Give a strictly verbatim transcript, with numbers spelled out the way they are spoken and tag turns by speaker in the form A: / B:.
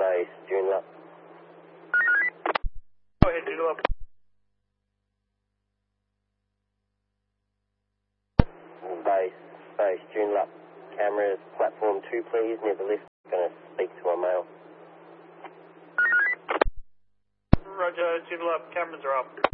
A: base, Joondalup.
B: Go ahead, Joondalup.
A: Base, base, Joondalup. Cameras, platform two please, near the lift. Going to speak to a male.
B: Roger, Joondalup, cameras are up.